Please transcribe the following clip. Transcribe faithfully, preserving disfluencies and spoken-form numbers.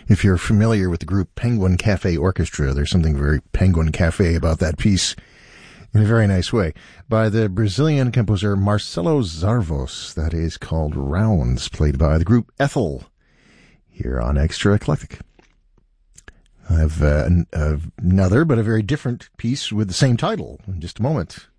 If you're familiar with the group Penguin Cafe Orchestra, there's something very Penguin Cafe about that piece in a very nice way. By the Brazilian composer Marcelo Zarvos. That is called Rounds, played by the group Ethel, here on Extra Eclectic. I have uh, an, uh, another, but a very different piece with the same title in just a moment.